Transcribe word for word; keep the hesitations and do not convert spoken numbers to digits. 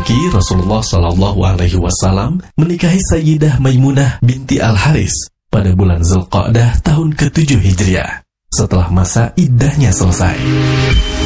lagi, Rasulullah Shallallahu Alaihi Wasallam menikahi Sayyidah Maimunah binti Al-Haris pada bulan Zulqa'dah tahun ketujuh Hijriah, setelah masa iddahnya selesai.